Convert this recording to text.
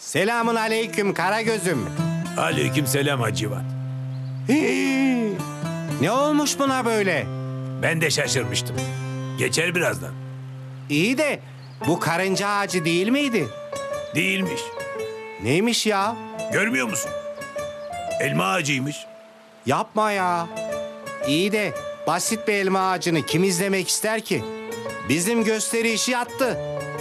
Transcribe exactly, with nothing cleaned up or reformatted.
Selamun aleyküm Karagöz'üm. Aleyküm selam Hacivat. Hii, ne olmuş buna böyle? Ben de şaşırmıştım. Geçer birazdan. İyi de bu karınca ağacı değil miydi? Değilmiş. Neymiş ya? Görmüyor musun? Elma ağacıymış. Yapma ya. İyi de basit bir elma ağacını kim izlemek ister ki? Bizim gösteri işi yattı.